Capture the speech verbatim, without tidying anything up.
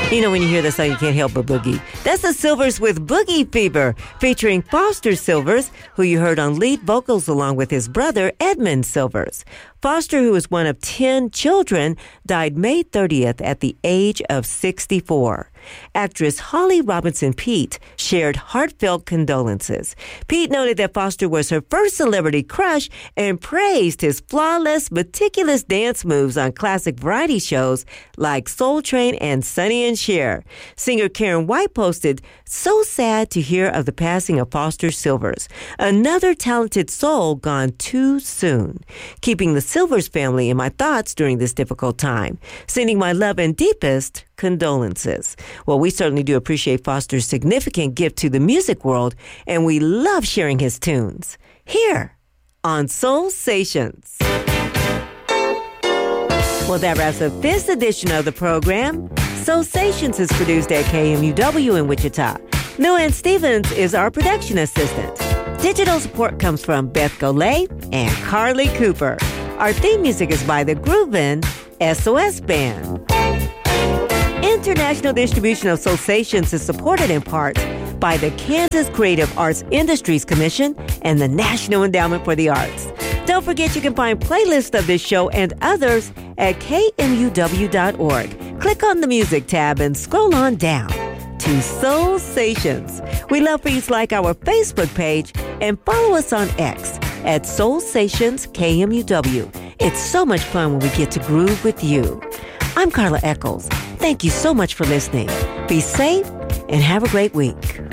You know, when you hear that song, you can't help but boogie. That's the Silvers with Boogie Fever, featuring Foster Silvers, who you heard on lead vocals along with his brother, Edmund Silvers. Foster, who was one of ten children, died May thirtieth at the age of sixty-four. Actress Holly Robinson Peete shared heartfelt condolences. Peete noted that Foster was her first celebrity crush and praised his flawless, meticulous dance moves on classic variety shows like Soul Train and Sonny and Cher. Singer Karen White posted, "So sad to hear of the passing of Foster Silvers, another talented soul gone too soon. Keeping the Silvers family in my thoughts during this difficult time. Sending my love and deepest condolences." Well, we certainly do appreciate Foster's significant gift to the music world, and we love sharing his tunes here on Soul Stations. Well, that wraps up this edition of the program. Soul Stations is produced at K M U W in Wichita. Luann Stevens is our production assistant. Digital support comes from Beth Golay and Carly Cooper. Our theme music is by the Groovin' S O S Band. International distribution of Soul Stations is supported in part by the Kansas Creative Arts Industries Commission and the National Endowment for the Arts. Don't forget you can find playlists of this show and others at K M U W dot org. Click on the music tab and scroll on down to Soul Stations. We love for you to like our Facebook page and follow us on X at Soul Stations K M U W. It's so much fun when we get to groove with you. I'm Carla Eccles. Thank you so much for listening. Be safe and have a great week.